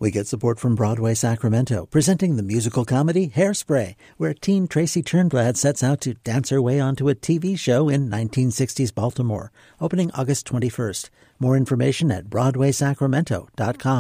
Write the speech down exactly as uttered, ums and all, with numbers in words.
We get support from Broadway Sacramento, presenting the musical comedy Hairspray, where teen Tracy Turnblad sets out to dance her way onto a T V show in nineteen sixties Baltimore, opening August twenty-first. More information at broadway sacramento dot com.